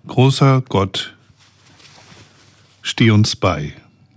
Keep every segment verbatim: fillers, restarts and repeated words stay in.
Großer Gott, steh uns bei.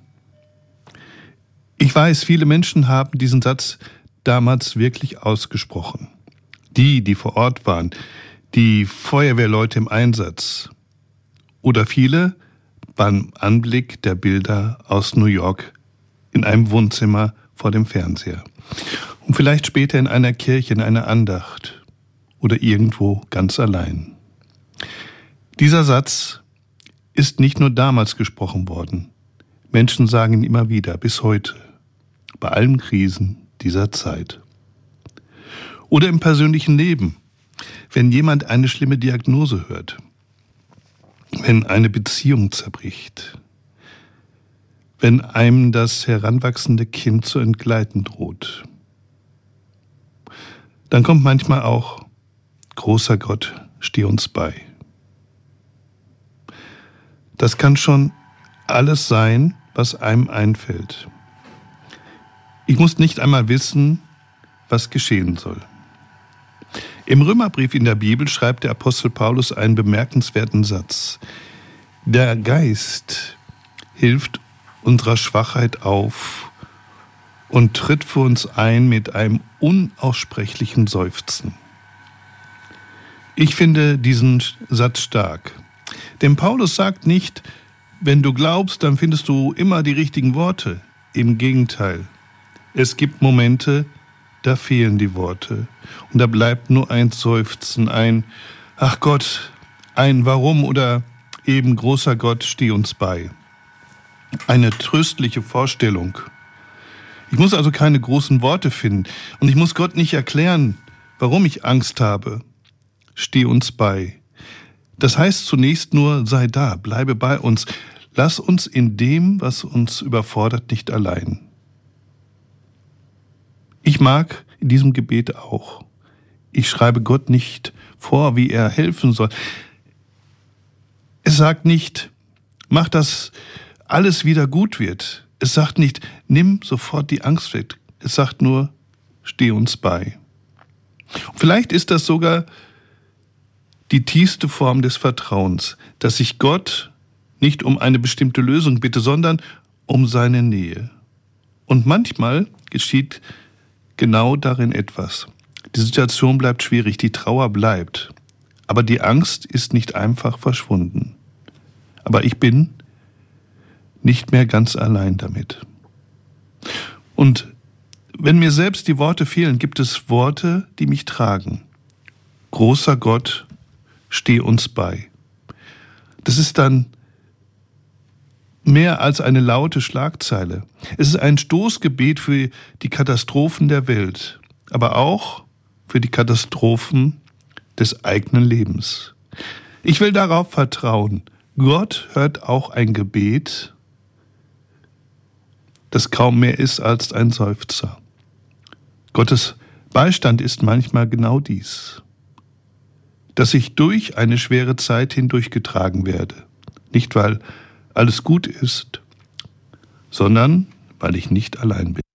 Ich weiß, viele Menschen haben diesen Satz damals wirklich ausgesprochen. Die, die vor Ort waren, die Feuerwehrleute im Einsatz oder viele beim Anblick der Bilder aus New York in einem Wohnzimmer vor dem Fernseher und vielleicht später in einer Kirche, in einer Andacht oder irgendwo ganz allein. Dieser Satz ist nicht nur damals gesprochen worden. Menschen sagen ihn immer wieder, bis heute, bei allen Krisen dieser Zeit. Oder im persönlichen Leben, wenn jemand eine schlimme Diagnose hört, wenn eine Beziehung zerbricht, wenn einem das heranwachsende Kind zu entgleiten droht. Dann kommt manchmal auch, großer Gott, steh uns bei. Das kann schon alles sein, was einem einfällt. Ich muss nicht einmal wissen, was geschehen soll. Im Römerbrief in der Bibel schreibt der Apostel Paulus einen bemerkenswerten Satz. Der Geist hilft unserer Schwachheit auf und tritt für uns ein mit einem unaussprechlichen Seufzen. Ich finde diesen Satz stark. Denn Paulus sagt nicht, wenn du glaubst, dann findest du immer die richtigen Worte. Im Gegenteil. Es gibt Momente, da fehlen die Worte. Und da bleibt nur ein Seufzen, ein Ach Gott, ein Warum oder eben großer Gott, steh uns bei. Eine tröstliche Vorstellung. Ich muss also keine großen Worte finden. Und ich muss Gott nicht erklären, warum ich Angst habe. Steh uns bei. Das heißt zunächst nur, sei da, bleibe bei uns. Lass uns in dem, was uns überfordert, nicht allein. Ich mag in diesem Gebet auch. Ich schreibe Gott nicht vor, wie er helfen soll. Es sagt nicht, mach, dass alles wieder gut wird. Es sagt nicht, nimm sofort die Angst weg. Es sagt nur, steh uns bei. Und vielleicht ist das sogar die tiefste Form des Vertrauens, dass ich Gott nicht um eine bestimmte Lösung bitte, sondern um seine Nähe. Und manchmal geschieht genau darin etwas. Die Situation bleibt schwierig, die Trauer bleibt, aber die Angst ist nicht einfach verschwunden. Aber ich bin nicht mehr ganz allein damit. Und wenn mir selbst die Worte fehlen, gibt es Worte, die mich tragen. Großer Gott, steh uns bei. Das ist dann mehr als eine laute Schlagzeile. Es ist ein Stoßgebet für die Katastrophen der Welt, aber auch für die Katastrophen des eigenen Lebens. Ich will darauf vertrauen. Gott hört auch ein Gebet, das kaum mehr ist als ein Seufzer. Gottes Beistand ist manchmal genau dies. Dass ich durch eine schwere Zeit hindurchgetragen werde. Nicht, weil alles gut ist, sondern weil ich nicht allein bin.